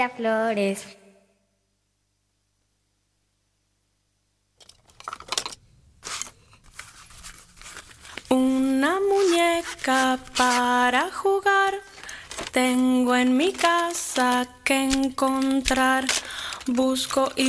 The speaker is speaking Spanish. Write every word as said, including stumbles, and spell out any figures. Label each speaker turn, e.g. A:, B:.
A: Flores.
B: Una muñeca para jugar tengo en mi casa que encontrar. Busco y